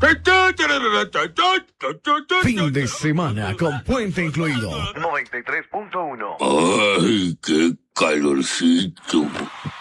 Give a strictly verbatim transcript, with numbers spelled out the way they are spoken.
Fin de semana con puente incluido. noventa y tres punto uno. Ay, qué calorcito.